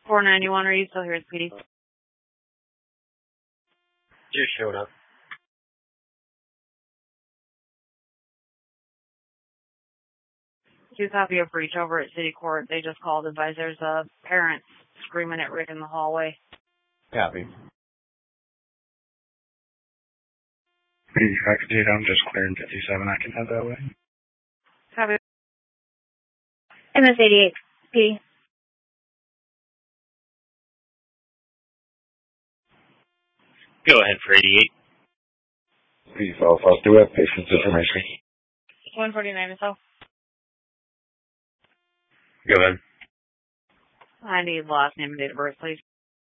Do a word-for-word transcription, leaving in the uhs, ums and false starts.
four ninety-one, are you still here, Speedy? Just showed up. Two copy of breach over at City Court. They just called. Advise there's a parent screaming at Rick in the hallway. Copy. Pretty fax date, I'm just clearing fifty-seven. I can head that way. Copy. M S eighty-eight, P. Go ahead for eighty-eight. Please, Alpha, do have patient's information. one forty-nine or so. Go ahead. I need last name and date of birth, please.